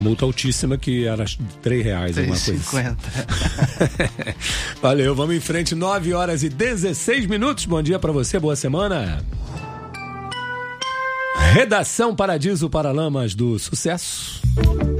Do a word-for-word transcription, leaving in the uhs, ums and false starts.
Multa altíssima que era três reais, alguma coisa. três reais e cinquenta. Valeu, vamos em frente, nove horas e dezesseis minutos. Bom dia pra você, boa semana. Redação Paradiso Paralamas do Sucesso.